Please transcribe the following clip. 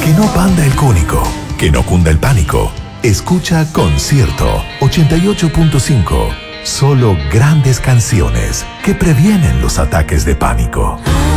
Que no panda el cónico, que no cunda el pánico. Escucha Concierto 88.5. Solo grandes canciones que previenen los ataques de pánico.